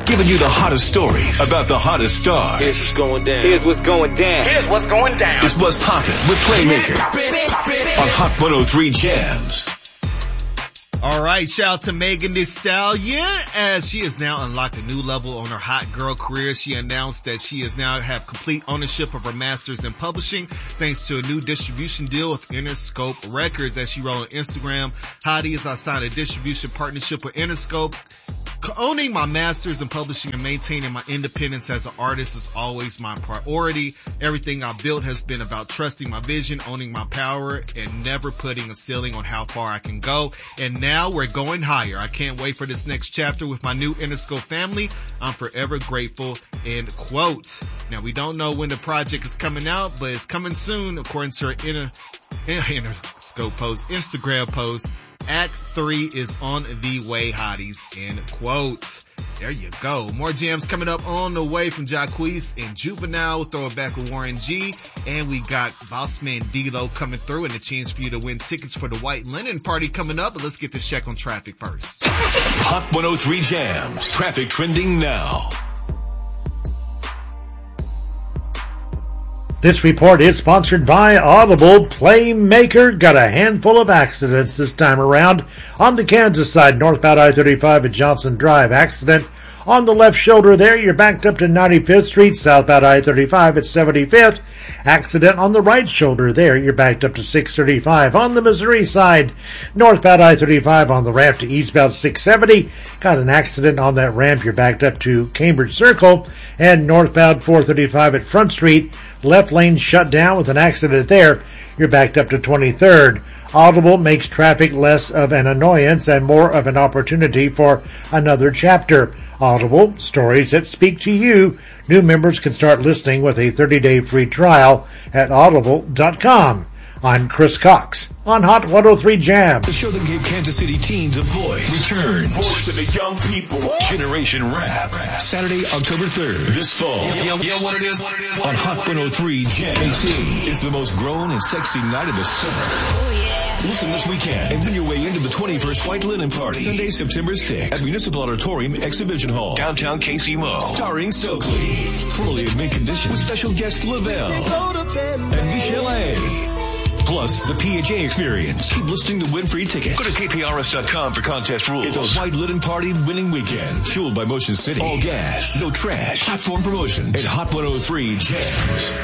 Giving you the hottest stories about the hottest stars. Here's what's going down. Here's what's going down. Here's what's going down. It's What's Poppin' with Playmaker on Hot 103 Jams. All right, shout out to Megan Thee Stallion as she has now unlocked a new level on her hot girl career. She announced that she has now have complete ownership of her masters in publishing thanks to a new distribution deal with Interscope Records. As she wrote on Instagram, "Hotties, I signed a distribution partnership with Interscope. Owning my masters in publishing and maintaining my independence as an artist is always my priority. Everything I built has been about trusting my vision, owning my power, and never putting a ceiling on how far I can go. And now we're going higher. I can't wait for this next chapter with my new Interscope family. I'm forever grateful." End quote. Now we don't know when the project is coming out, but it's coming soon according to her Interscope post, Instagram post. Act 3 is on the way, hotties. End quote. There you go. More jams coming up on the way from Jacquees and Juvenile. We'll throw it back with Warren G. And we got Bossman D-Lo coming through and a chance for you to win tickets for the White Linen Party coming up. But let's get this check on traffic first. Hot 103 Jams. Traffic trending now. This report is sponsored by Audible. Playmaker got a handful of accidents this time around. On the Kansas side, northbound I-35 at Johnson Drive, accident on the left shoulder there. You're backed up to 95th Street, southbound I-35 at 75th. Accident on the right shoulder there. You're backed up to 635. On the Missouri side, northbound I-35 on the ramp to eastbound 670. Got an accident on that ramp. You're backed up to Cambridge Circle. And northbound 435 at Front Street. Left lane shut down with an accident there. You're backed up to 23rd. Audible makes traffic less of an annoyance and more of an opportunity for another chapter. Audible, stories that speak to you. New members can start listening with a 30-day free trial at audible.com. I'm Chris Cox on Hot 103 Jam. The show that gave Kansas City teens a voice returns. Voice of the young people. Generation Rap. Saturday, October 3rd. This fall. What it is. On Hot 103 Jam. KC. It's the most grown and sexy night of the summer. Oh, yeah. Listen this weekend and win your way into the 21st White Linen Party. Sunday, September 6th at Municipal Auditorium Exhibition Hall. Downtown KC Mo. Starring Stokely. Fully in mint condition with special guest Lavelle. And Michelle A. Plus, the PHA experience. Keep listening to win free tickets. Go to KPRS.com for contest rules. It's a White Linen Party winning weekend. Fueled by Motion City. All gas. No trash. Platform promotions. And Hot 103 Jams.